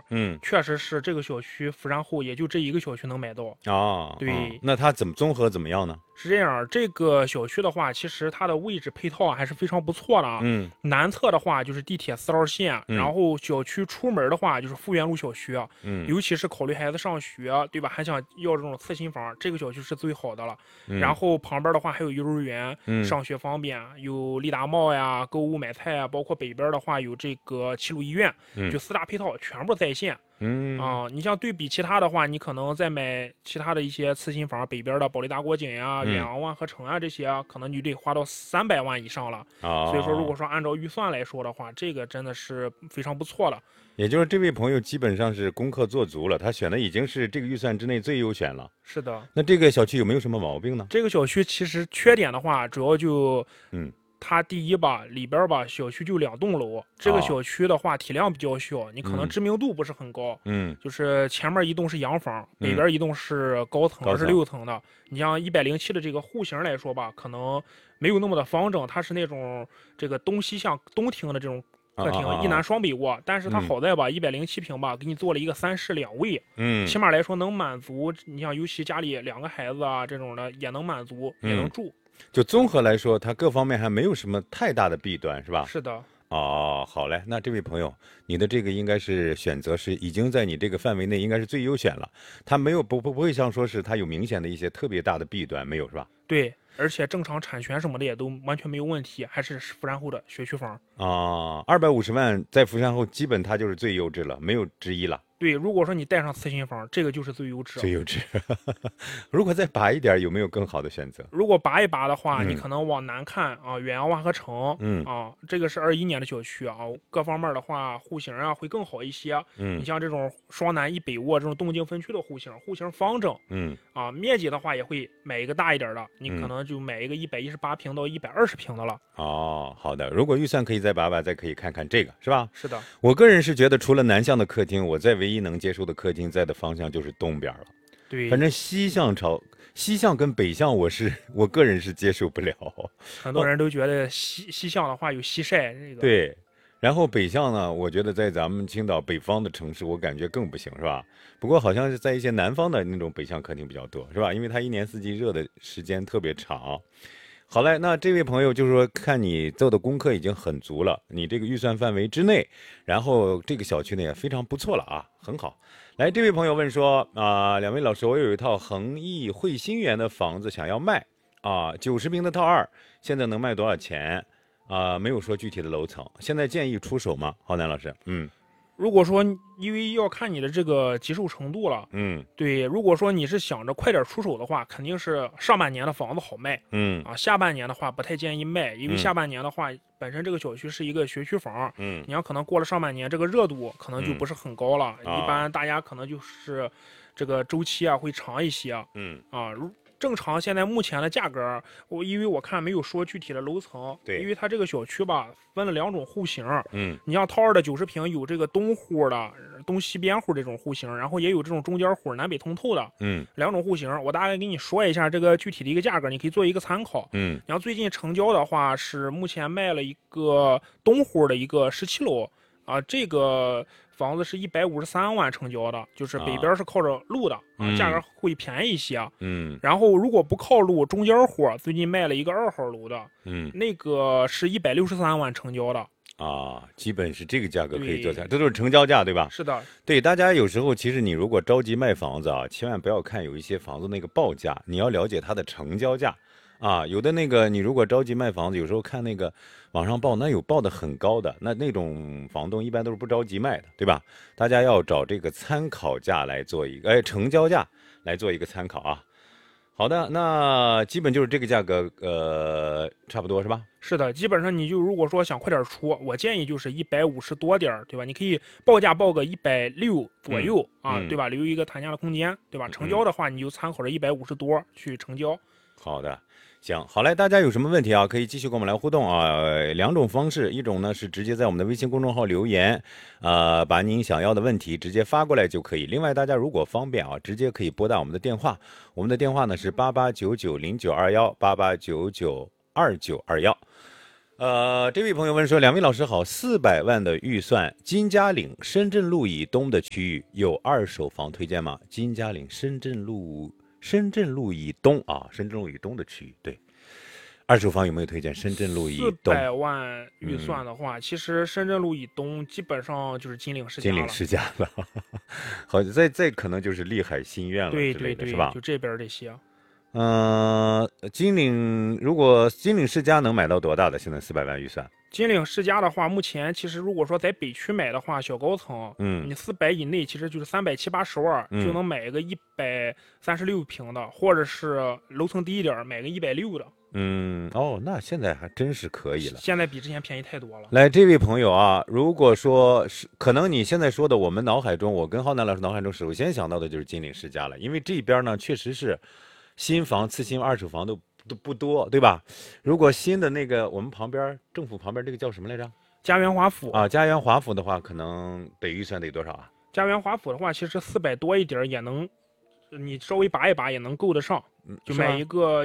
确实是这个小区福山后也就这一个小区能买到。对， 那它综合怎么样呢？ 是这样，这个小区的话，其实它的位置配套还是非常不错的啊。南侧的话就是地铁4号线，然后小区出门的话就是富源路小区。尤其是考虑孩子上学，对吧？还想要这种次新房，这个小区是最好的了。然后旁边的话还有幼儿园，上学方便，有利达茂呀、购物买菜啊，包括北边的话有这个齐鲁医院，就4大配套全部在线。你像对比其他的话，你可能再买其他的一些次新房，北边的保利达国景呀、远洋万和城啊这些，可能你得花到300万以上了。所以说，如果说按照预算来说的话，这个真的是非常不错了。 也就是这位朋友基本上是功课做足了，他选的已经是这个预算之内最优选了。 是的。 那这个小区有没有什么毛病呢？ 这个小区其实缺点的话，主要就它第一吧，里边吧小区就2栋楼，这个小区的话体量比较小，你可能知名度不是很高。就是前面一栋是洋房，北边一栋是高层26层的。你像107的这个户型来说吧，可能没有那么的方正，它是那种这个东西向东厅的这种客厅，一南双北卧。但是它好在吧，107平吧，给你做了一个3室2卫，起码来说能满足你像尤其家里2个孩子啊这种的也能满足，也能住。 就综合来说，它各方面还没有什么太大的弊端，是吧？ 是的。 好嘞，那这位朋友，你的这个应该是选择是已经在你这个范围内，应该是最优选了。它没有不会像说是它有明显的一些特别大的弊端，没有是吧？ 对，而且正常产权什么的也都完全没有问题，还是福山后的学区房。 250万在福山后基本它就是最优质了，没有之一了。 对，如果说你带上次新房，这个就是最优质。 最优质。如果再拔一点，有没有更好的选择？ 如果拔一拔的话，你可能往南看啊，远洋万和城，这个是21年的小区啊，各方面的话户型啊会更好一些。你像这种双南一北卧这种动静分区的户型方正，面积的话也会买一个大一点的，你可能就买一个118平到120平的了。 好的。如果预算可以再拔拔，再可以看看这个，是吧？ 是的。 我个人是觉得，除了南向的客厅，我在唯一能接受的客厅在的方向就是东边了。 对， 反正西向跟北向我个人是接受不了。 很多人都觉得西向的话有西晒这个。 对，然后北向呢，我觉得在咱们青岛北方的城市，我感觉更不行，是吧？不过好像是在一些南方的那种北向客厅比较多，是吧？因为它一年四季热的时间特别长。好嘞，那这位朋友就是说，看你做的功课已经很足了，你这个预算范围之内，然后这个小区呢也非常不错了啊，很好。来，这位朋友问说两位老师，我有一套恒益汇鑫园的房子想要卖90平的套2，现在能卖多少钱？没有说具体的楼层，现在建议出手吗？浩南老师， 如果说因为要看你的这个急售程度了，对，如果说你是想着快点出手的话，肯定是上半年的房子好卖，下半年的话不太建议卖，因为下半年的话，本身这个小区是一个学区房，你要可能过了上半年，这个热度可能就不是很高了，一般大家可能就是这个周期啊会长一些，正常现在目前的价格，因为我看没有说具体的楼层， 对， 因为它这个小区吧分了2种户型，你像套2的90平有这个东户的东西边户这种户型，然后也有这种中间户南北通透的，2种户型，我大概给你说一下这个具体的一个价格，你可以做一个参考。你要最近成交的话是目前卖了一个东户的一个17楼这个房子是153万成交的，就是北边是靠着路的价格会便宜一些。然后如果不靠路，中间户最近卖了一个2号楼的，那个是163万成交的。 基本是这个价格可以做参考，这都是成交价，对吧？ 是的。 对，大家有时候其实你如果着急卖房子千万不要看有一些房子那个报价，你要了解它的成交价。有的那个你如果着急卖房子，有时候看那个网上报，那有报的很高的，那种房东一般都是不着急卖的，对吧？大家要找这个参考价来做一个，成交价来做一个参考啊。好的，那基本就是这个价格，差不多是吧？ 是的，基本上你就如果说想快点出，我建议就是150多点，对吧？你可以报价报个160左右对吧？留一个谈价的空间，对吧？成交的话，你就参考着150多去成交。 好的。行，好嘞，大家有什么问题可以继续跟我们来互动2种方式，一种呢是直接在我们的微信公众号留言，把您想要的问题直接发过来就可以。另外，大家如果方便直接可以拨打我们的电话，我们的电话呢是88990921，88992921。 这位朋友问说，两位老师好，400万的预算，金家岭深圳路以东的区域有二手房推荐吗？金家岭深圳路以东啊，深圳路以东的区域，对，二手房有没有推荐？深圳路以东 400万预算的话，其实深圳路以东基本上就是金岭世家了。好，再可能就是丽海新苑了， 对， 是吧？ 就这边这些。 如果金岭世家能买到多大的？现在400万预算， 金岭世家的话，目前其实如果说在北区买的话，小高层，你400以内其实就是370-380万，就能买一个136平的，或者是楼层低一点买个160的。 那现在还真是可以了， 现在比之前便宜太多了。 来，这位朋友啊，如果说是可能你现在说的，我们脑海中，我跟浩南老师脑海中首先想到的就是金岭世家了，因为这边呢确实是新房、次新二手房都不多，对吧？如果新的那个我们旁边政府旁边这个叫什么来着？ 家园华府啊，家园华府的话，可能得预算得多少啊？ 家园华府的话，其实400多一点也能，你稍微拔一拔也能够得上，就买一个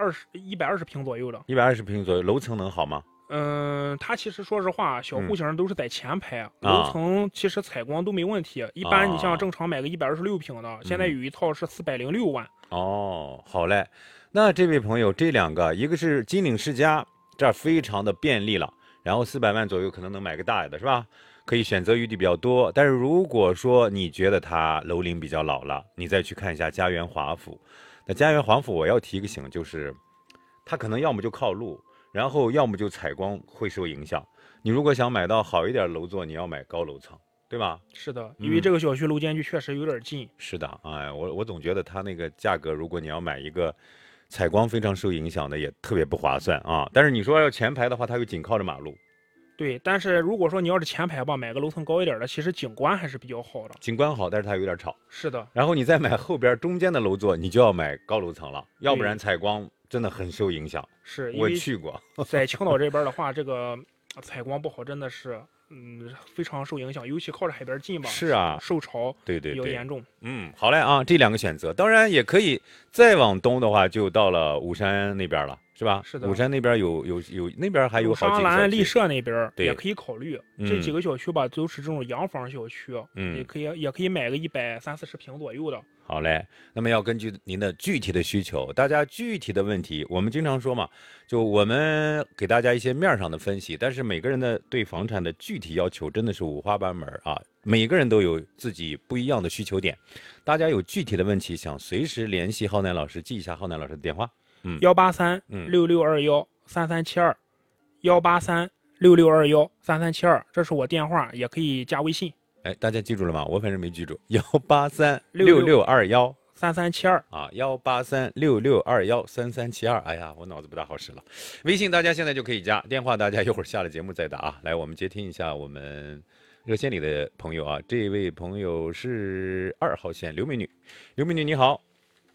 120平左右的。 120平左右，楼层能好吗？ 它其实说实话，小户型都是在前排，楼层其实采光都没问题。一般你像正常买个126平的，现在有一套是406万。 好嘞，那这位朋友，这两个，一个是金岭世家，这儿非常的便利了，然后400万左右可能能买个大的，是吧？可以选择余地比较多。但是如果说你觉得它楼龄比较老了，你再去看一下家园华府。那家园华府我要提个醒，就是它可能要么就靠路，然后要么就采光会受影响。你如果想买到好一点楼座，你要买高楼层，对吧？ 是的，因为这个小区楼间距确实有点近。 是的，我总觉得它那个价格，如果你要买一个采光非常受影响的，也特别不划算啊。但是你说要前排的话，它又紧靠着马路。 对，但是如果说你要是前排吧，买个楼层高一点的，其实景观还是比较好的。 景观好，但是它有点吵。 是的。 然后你再买后边中间的楼座，你就要买高楼层了，要不然采光真的很受影响。 是， 我去过， 在青岛这边的话，这个采光不好，真的是非常受影响，尤其靠着海边近吧。 是啊， 受潮比较严重。 好嘞啊，这两个选择，当然也可以再往东的话，就到了武山那边了。是吧？ 是的， 武山那边有那边还有好几个商兰、丽舍那边也可以考虑。 这几个小区吧，都是这种洋房小区，也可以买个130-140平左右的。 好嘞，那么要根据您的具体的需求，大家具体的问题，我们经常说嘛，就我们给大家一些面上的分析，但是每个人的对房产的具体要求真的是五花八门啊，每个人都有自己不一样的需求点。大家有具体的问题想随时联系浩南老师，记一下浩南老师的电话。 183-6621-3372，183-6621-3372，这是我电话，也可以加微信。 大家记住了吗？我反正没记住。183-6621-3372啊，183-6621-3372。哎呀，我脑子不大好使了。微信大家现在就可以加，电话大家一会儿下了节目再打啊。来，我们接听一下我们热线里的朋友啊，这位朋友是2号线刘美女，刘美女你好。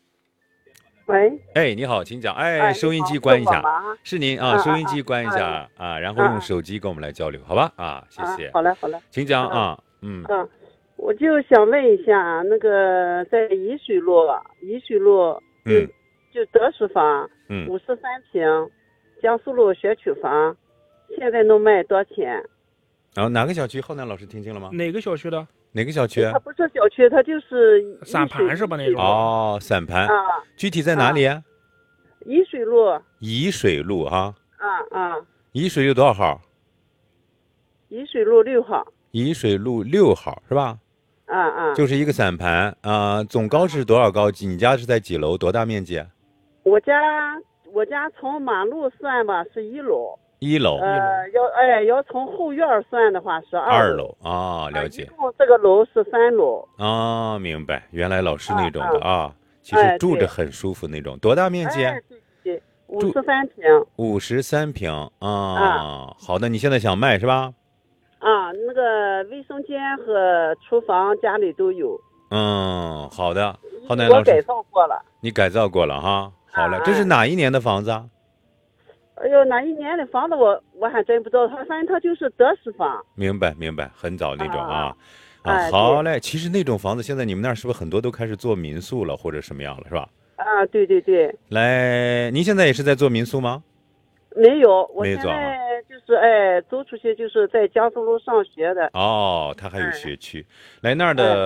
喂， 你好，请讲。收音机关一下，是您啊，收音机关一下啊，然后用手机跟我们来交流，好吧？谢谢。 好嘞， 请讲啊。 我就想问一下，那个在沂水路，就德式房，53平，江苏路学区房，现在能卖多少钱？ 然后哪个小区？浩南老师听清了吗？ 哪个小区的？ 哪个小区？ 它不是小区，它就是散盘是吧？那种散盘具体在哪里？ 沂水路。 沂水路啊。沂水路多少号？ 沂水路6号。 沂水路6号是吧？就是一个散盘总高是多少高？你家是在几楼？多大面积？ 我家从马路算吧是1楼。 1楼。 要从后院算的话是2楼。 了解。 一共这个楼是3楼。 明白。原来老是那种的其实住着很舒服那种。多大面积 ？对，53平。 53平好的，你现在想卖是吧？ 那个卫生间和厨房家里都有。 好的。浩南老师，我改造过了。 你改造过了哈？好嘞，这是哪一年的房子啊？ 哪一年的房子我还真不知道，反正它就是德式房。 明白，很早那种好嘞。其实那种房子现在你们那儿是不是很多都开始做民宿了，或者什么样了，是吧？ 对。 来，您现在也是在做民宿吗？ 没有，我现在就走出去就是在江苏路上学的。 哦，他还有学区，来那儿的